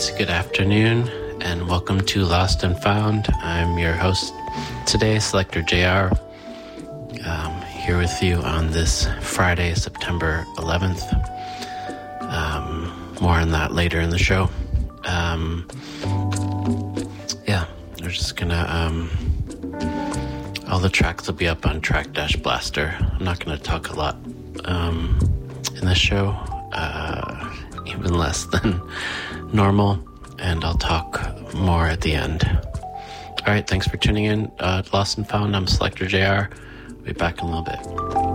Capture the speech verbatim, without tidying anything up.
right, good afternoon, and welcome to Lost and Found. I'm your host today, Selector J R, um, here with you on this Friday, September eleventh. Um, more on that later in the show. Um, yeah, we're just gonna, um, all the tracks will be up on Track Dash Blaster. I'm not gonna talk a lot um, in this show, uh, even less than normal, and I'll talk more at the end. All right, thanks for tuning in. Uh, Lost and Found, I'm Selector J R. We'll be back in a little bit.